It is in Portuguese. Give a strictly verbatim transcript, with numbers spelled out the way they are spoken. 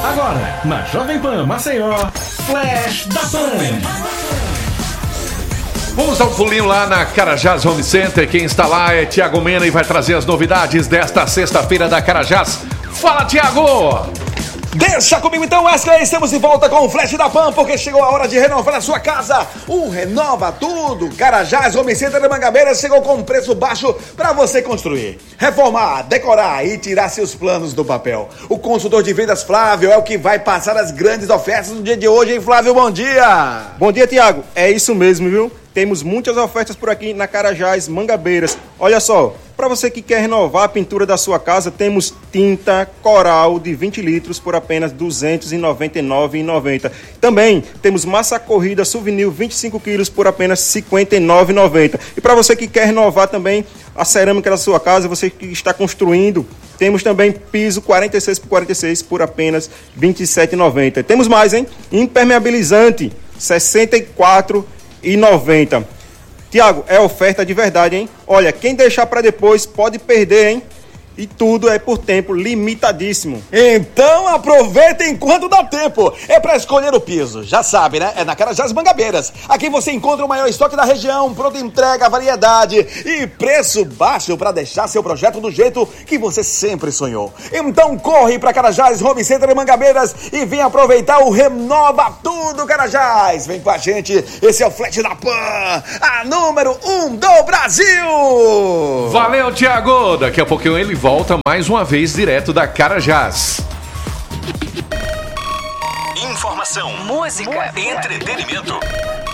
Agora, na Jovem Pan Maceió, Flash da Pan. Vamos dar um pulinho lá na Carajás Home Center. Quem está lá é Tiago Mena e vai trazer as novidades desta sexta-feira da Carajás. Fala, Tiago! Deixa comigo então, Wesley, estamos de volta com o Flash da Pan, porque chegou a hora de renovar a sua casa. O Renova Tudo Carajás Home Center de Mangabeiras chegou com um preço baixo para você construir, reformar, decorar e tirar seus planos do papel. O consultor de vendas Flávio é o que vai passar as grandes ofertas no dia de hoje, hein, Flávio? Bom dia! Bom dia, Tiago. É isso mesmo, viu? Temos muitas ofertas por aqui na Carajás Mangabeiras. Olha só, para você que quer renovar a pintura da sua casa, temos tinta Coral de vinte litros por apenas duzentos e noventa e nove reais e noventa centavos. Também temos massa corrida Souvenir vinte e cinco quilos por apenas cinquenta e nove reais e noventa centavos. E para você que quer renovar também a cerâmica da sua casa, você que está construindo, temos também piso quarenta e seis por quarenta e seis por apenas vinte e sete reais e noventa centavos. Temos mais, hein? Impermeabilizante sessenta e quatro reais e noventa centavos. Tiago, é oferta de verdade, hein? Olha, quem deixar para depois pode perder, hein? E tudo é por tempo limitadíssimo. Então aproveita enquanto dá tempo. É para escolher o piso, já sabe, né? É na Carajás Mangabeiras. Aqui você encontra o maior estoque da região, pronta entrega, variedade e preço baixo para deixar seu projeto do jeito que você sempre sonhou. Então corre para Carajás Home Center de Mangabeiras e vem aproveitar o Renova Tudo Carajás. Vem com a gente, esse é o Flash da Pan, a número um do Brasil. Valeu, Tiago. Daqui a pouquinho ele volta. Volta mais uma vez direto da Carajás. Informação, música, entretenimento.